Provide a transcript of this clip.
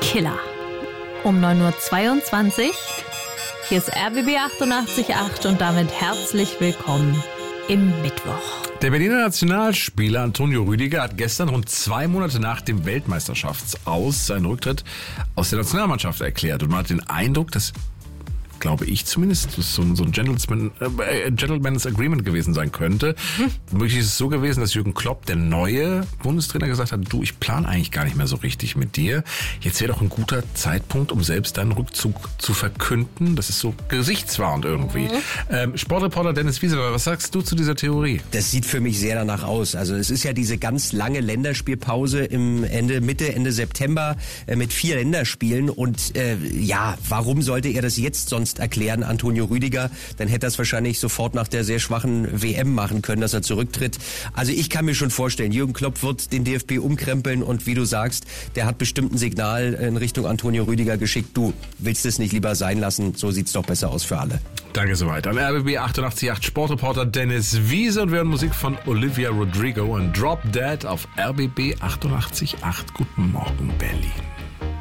Killer. Um 9:22 Uhr. Hier ist RBB 88.8 und damit herzlich willkommen im Mittwoch. Der Berliner Nationalspieler Antonio Rüdiger hat gestern rund 2 Monate nach dem Weltmeisterschaftsaus seinen Rücktritt aus der Nationalmannschaft erklärt. Und man hat den Eindruck, dass, glaube ich zumindest, das so ein Gentleman's Agreement gewesen sein könnte. Möglich ist es so gewesen, dass Jürgen Klopp, der neue Bundestrainer, gesagt hat, du, ich plane eigentlich gar nicht mehr so richtig mit dir. Jetzt wäre doch ein guter Zeitpunkt, um selbst deinen Rückzug zu verkünden. Das ist so gesichtswahrend irgendwie. Sportreporter Dennis Wieser, was sagst du zu dieser Theorie? Das sieht für mich sehr danach aus. Also es ist ja diese ganz lange Länderspielpause im Ende September mit 4 Länderspielen. Und warum sollte er das jetzt sonst erklären, Antonio Rüdiger? Dann hätte er es wahrscheinlich sofort nach der sehr schwachen WM machen können, dass er zurücktritt. Also ich kann mir schon vorstellen, Jürgen Klopp wird den DFB umkrempeln und wie du sagst, der hat bestimmt ein Signal in Richtung Antonio Rüdiger geschickt. Du willst es nicht lieber sein lassen, so sieht's doch besser aus für alle. Danke soweit an RBB 88.8 Sportreporter Dennis Wieser und wir hören Musik von Olivia Rodrigo und Drop Dead auf RBB 88.8. Guten Morgen Berlin.